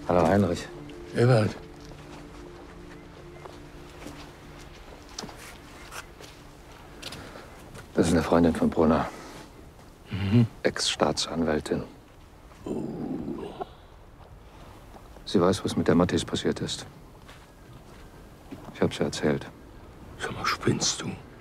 Hallo Heinrich. Ewald. Das ist eine Freundin von Brunner. Ex-Staatsanwältin. Sie weiß, was mit der Mattis passiert ist. Ich hab's ihr erzählt. Sag mal, spinnst du?